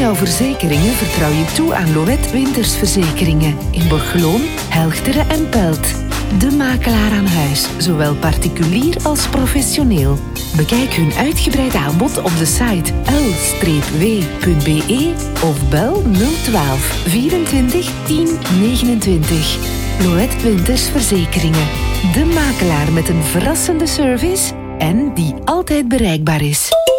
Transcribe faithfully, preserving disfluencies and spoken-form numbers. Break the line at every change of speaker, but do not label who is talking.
jouw verzekeringen vertrouw je toe aan Loët Wintersverzekeringen in Borgeloon, Helchteren en Pelt. De makelaar aan huis, zowel particulier als professioneel. Bekijk hun uitgebreid aanbod op de site l w punt b e of bel nul twaalf vierentwintig tien negenentwintig. Loët Wintersverzekeringen. De makelaar met een verrassende service en die altijd bereikbaar is.